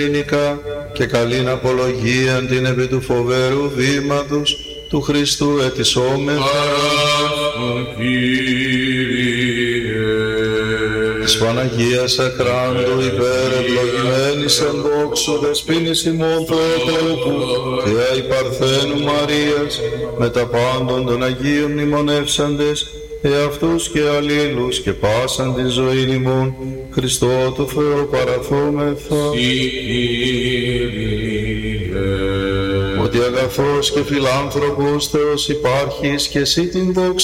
και καλήν απολογίαν την επί του φοβερού βήματος του Χριστού ετισόμεθα. Της Παναγίας Ακράντου υπερευλογημένης εν δόξου δεσποίνης ημών Θεοτόκου και αι Παρθένου Μαρίας με τα πάντων των Αγίων μνημονεύσαντες εαυτούς και αλλήλους και πάσαν τη ζωή ημών Χριστό του Θεού παραθόμεθα. Ότι αγαθός και φιλάνθρωπος Θεός υπάρχεις και εσύ την δόξα